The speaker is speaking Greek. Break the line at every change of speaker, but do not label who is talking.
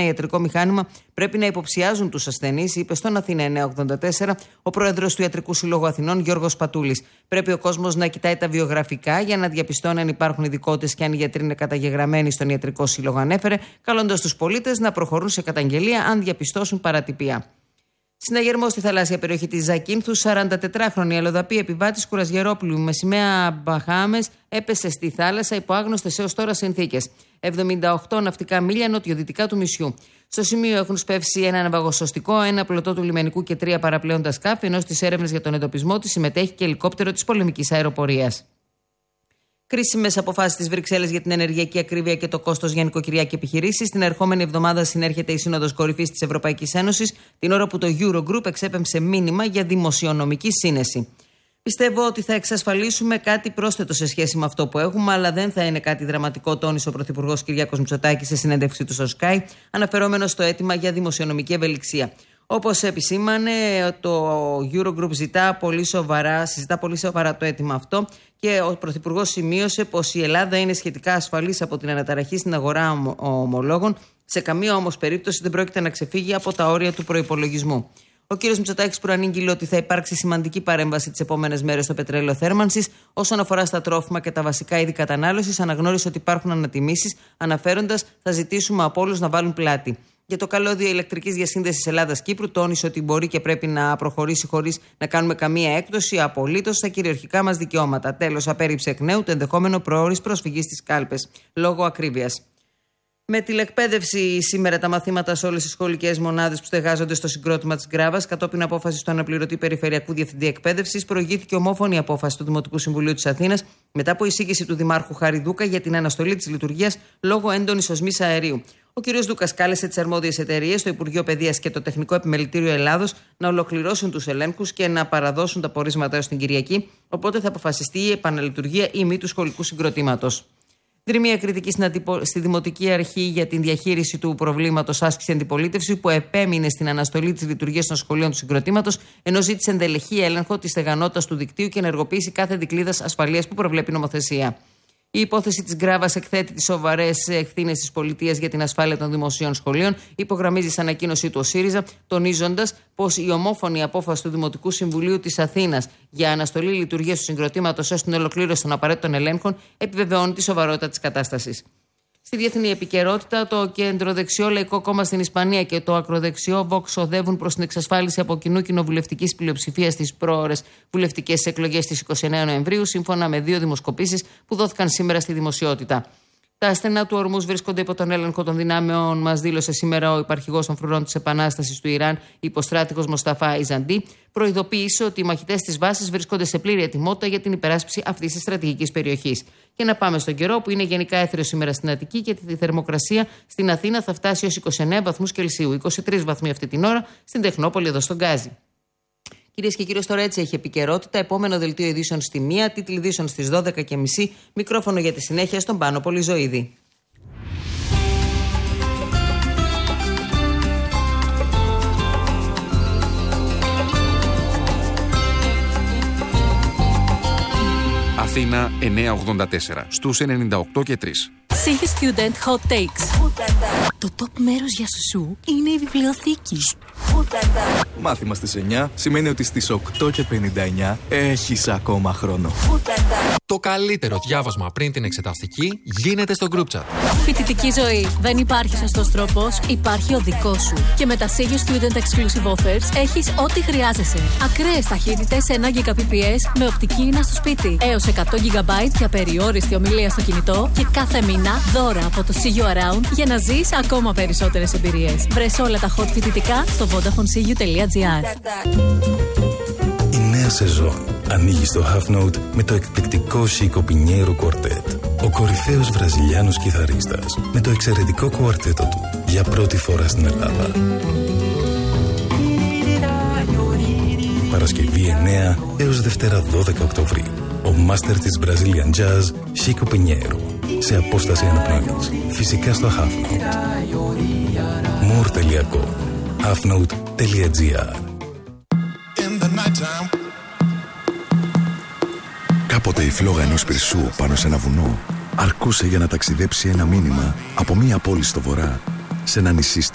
ιατρικό μηχάνημα πρέπει να υποψιάζουν τους ασθενείς, είπε στον Αθήνα 984 ο πρόεδρος του Ιατρικού Συλλόγου Αθηνών, Γιώργος Πατούλης. Πρέπει ο κόσμος να κοιτάει τα βιογραφικά για να διαπιστώνει αν υπάρχουν ειδικότητες και αν οι γιατροί είναι καταγεγραμμένοι στον Ιατρικό Σύλλογο, ανέφερε, καλώντας τους πολίτες να προχωρούν σε καταγγελία αν διαπιστώσουν παρατυπία. Συναγερμό στη θαλάσσια περιοχή της Ζακίνθου, 44χρονη αλλοδαπή επιβάτης Κουρασγερόπουλου με σημαία Μπαχάμες έπεσε στη θάλασσα υπό άγνωστες έως τώρα συνθήκες. 78 ναυτικά μίλια νοτιοδυτικά του νησιού. Στο σημείο έχουν σπεύσει ένα ναυαγοσωστικό, ένα πλωτό του λιμενικού και 3 παραπλέοντα σκάφη, ενώ στις έρευνες για τον εντοπισμό της συμμετέχει και ελικόπτερο της πολεμικής αεροπορίας. Κρίσιμες αποφάσεις της Βρυξέλλες για την ενεργειακή ακρίβεια και το κόστος για νοικοκυριά και επιχειρήσεις. Την ερχόμενη εβδομάδα συνέρχεται η Σύνοδος Κορυφής της Ευρωπαϊκής Ένωσης, την ώρα που το Eurogroup εξέπεμψε μήνυμα για δημοσιονομική σύνεση. Πιστεύω ότι θα εξασφαλίσουμε κάτι πρόσθετο σε σχέση με αυτό που έχουμε, αλλά δεν θα είναι κάτι δραματικό, τόνισε ο Πρωθυπουργός Κυριάκος Μητσοτάκης σε συνέντευξή του στο Sky, αναφερόμενος στο αίτημα για δημοσιονομική ευελιξία. Όπως επισήμανε, το Eurogroup συζητά πολύ σοβαρά το αίτημα αυτό και ο Πρωθυπουργός σημείωσε πως η Ελλάδα είναι σχετικά ασφαλής από την αναταραχή στην αγορά ομολόγων. Σε καμία όμως περίπτωση δεν πρόκειται να ξεφύγει από τα όρια του προϋπολογισμού. Ο κ. Μητσοτάκης προανήγγειλε ότι θα υπάρξει σημαντική παρέμβαση τις επόμενες μέρες στο πετρέλαιο θέρμανσης. Όσον αφορά στα τρόφιμα και τα βασικά είδη κατανάλωσης, αναγνώρισε ότι υπάρχουν ανατιμήσεις, αναφέροντας θα ζητήσουμε από όλους να βάλουν πλάτη. Για το καλώδιο ηλεκτρικής διασύνδεσης Ελλάδας-Κύπρου, τόνισε ότι μπορεί και πρέπει να προχωρήσει χωρίς να κάνουμε καμία έκπτωση απολύτως στα κυριαρχικά μας δικαιώματα. Τέλος, απέρριψε εκ νέου το ενδεχόμενο προώρης προσφυγής στις κάλπες, λόγω ακρίβειας. Με τηλεκπαίδευση σήμερα τα μαθήματα σε όλες τις σχολικές μονάδες που στεγάζονται στο συγκρότημα της Γκράβας, κατόπιν απόφασης του αναπληρωτή Περιφερειακού Διευθυντή Εκπαίδευσης, προηγήθηκε ομόφωνη απόφαση του Δημοτικού Συμβουλίου της Αθήνας μετά από εισήγηση του Δημάρχου Χαριδούκα για την αναστολή της λειτουργίας λόγω έντονης οσμής αερίου. Ο κ. Δούκας κάλεσε τις αρμόδιες εταιρείες, το Υπουργείο Παιδείας και το Τεχνικό Επιμελητήριο Ελλάδος να ολοκληρώσουν τους ελέγχους και να παραδώσουν τα πορίσματα έως την Κυριακή, οπότε θα αποφασιστεί η επαναλειτουργία ή μη του σχολικού συγκροτήματος. Δρυμία κριτική στη Δημοτική Αρχή για την διαχείριση του προβλήματος άσκησε αντιπολίτευση που επέμεινε στην αναστολή της λειτουργίας των σχολείων του συγκροτήματος, ενώ ζήτησε ενδελεχή έλεγχο της στεγανότητας του δικτύου και ενεργοποίηση κάθε δικλείδας ασφαλείας που προβλέπει η νομοθεσία. Η υπόθεση της Γκράβας εκθέτει τις σοβαρές ευθύνες της πολιτείας για την ασφάλεια των δημοσίων σχολείων, υπογραμμίζει σε ανακοίνωσή του ο ΣΥΡΙΖΑ, τονίζοντας πως η ομόφωνη απόφαση του Δημοτικού Συμβουλίου της Αθήνας για αναστολή λειτουργίας του συγκροτήματος έως την ολοκλήρωση των απαραίτητων ελέγχων επιβεβαιώνει τη σοβαρότητα της κατάστασης. Στη διεθνή επικαιρότητα, το κεντροδεξιό Λαϊκό Κόμμα στην Ισπανία και το ακροδεξιό Vox οδεύουν προς την εξασφάλιση από κοινού κοινοβουλευτικής πλειοψηφίας στις πρόορες βουλευτικές εκλογές της 29 Νοεμβρίου, σύμφωνα με 2 δημοσκοπήσεις που δόθηκαν σήμερα στη δημοσιότητα. Τα στενά του Ορμούς βρίσκονται υπό τον έλεγχο των δυνάμεων, μας δήλωσε σήμερα ο υπαρχηγός των φρουρών της Επανάστασης του Ιράν, υποστράτηγος Μοσταφά Ιζαντί. Προειδοποίησε ότι οι μαχητές της βάσης βρίσκονται σε πλήρη ετοιμότητα για την υπεράσπιση αυτής της στρατηγικής περιοχής. Και να πάμε στον καιρό, που είναι γενικά έθριο σήμερα στην Αττική και τη θερμοκρασία στην Αθήνα θα φτάσει ως 29 βαθμούς Κελσίου, 23 βαθμοί αυτή την ώρα στην Τεχνόπολη εδώ στον Γκάζι. Κυρίες και κύριοι, τώρα έτσι έχει επικαιρότητα. Επόμενο δελτίο ειδήσεων στη 1, τίτλοι ειδήσεων στις 12:30. Μικρόφωνο για τη συνέχεια στον Πάνο Πολυζωίδη.
Αθήνα 984 στους 98 και 3.
Σίγη Student Hot Takes. Το top μέρος για σουσού είναι η βιβλιοθήκη.
Μάθημα στις 9 σημαίνει ότι στις 8:59 έχεις ακόμα χρόνο.
Το καλύτερο διάβασμα πριν την εξεταστική γίνεται στο group chat.
Φοιτητική ζωή. Δεν υπάρχει σωστός τρόπος, υπάρχει ο δικός σου. Και με τα Σίγη Student Exclusive Offers έχεις ό,τι χρειάζεσαι. Ακραίες ταχύτητες 1 Gbps με οπτική ίνα στο σπίτι. Έως 100 GB για περιόριστη ομιλία στο κινητό και κάθε μήνα δώρα από το See You Around για να ζεις ακόμα περισσότερες εμπειρίες. Βρες όλα τα hot φοιτητικά στο VodafoneSeeYou.gr.
Η νέα σεζόν ανοίγει στο Half Note με το εκπληκτικό Chico Pinheiro Quartet. Ο κορυφαίος βραζιλιάνος κιθαρίστας με το εξαιρετικό κουαρτέτο του για πρώτη φορά στην Ελλάδα. Παρασκευή 9 έως Δευτέρα 12 Οκτωβρίου. Ο μάστερ της Brazilian Jazz Chico Pinheiro σε απόσταση αναπνοής. Φυσικά στο Half Note. More.com halfnote.gr.
Κάποτε η φλόγα ενός πυρσού πάνω σε ένα βουνό αρκούσε για να ταξιδέψει ένα μήνυμα από μία πόλη στο βορρά σε ένα νησί στο